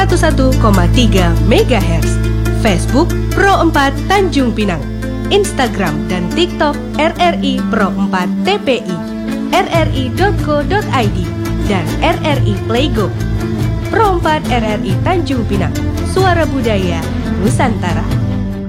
101,3 MHz. Facebook Pro 4 Tanjung Pinang. Instagram dan TikTok RRI Pro 4 TPI, rri.co.id, dan RRI Playgo. Pro 4 RRI Tanjung Pinang, suara budaya Nusantara.